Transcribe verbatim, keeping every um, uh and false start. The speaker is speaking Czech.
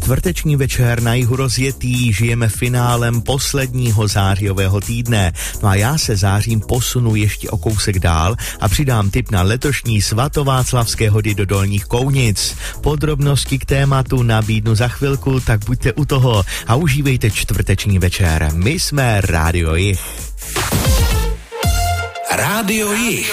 Čtvrteční večer na jihu rozjetý, žijeme finálem posledního zářijového týdne. No a já se zářím posunu ještě o kousek dál a přidám tip na letošní svatováclavské hody do Dolních Kounic. Podrobnosti k tématu nabídnu za chvilku, tak buďte u toho a užívejte čtvrteční večer. My jsme Rádio Jih. Rádio Jih.